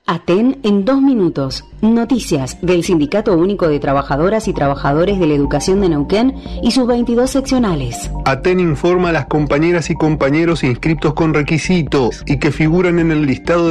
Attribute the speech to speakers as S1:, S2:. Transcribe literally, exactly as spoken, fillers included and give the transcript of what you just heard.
S1: Aten en dos minutos. Noticias del Sindicato Único de Trabajadoras y Trabajadores de la Educación de Neuquén y sus veintidós seccionales.
S2: Aten informa a las compañeras y compañeros inscriptos con requisitos y que figuran en el listado de